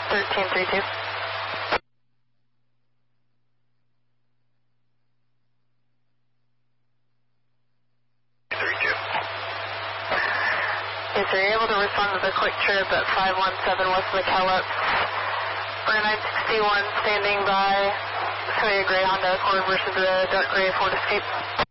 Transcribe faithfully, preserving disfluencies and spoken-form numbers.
thirteen three two. Yes, sir, you're able to respond to the quick trip at five one seven West McKellips. We're nine sixty-one standing by. Sorry, a gray Honda Accord versus a dark gray Ford Escape.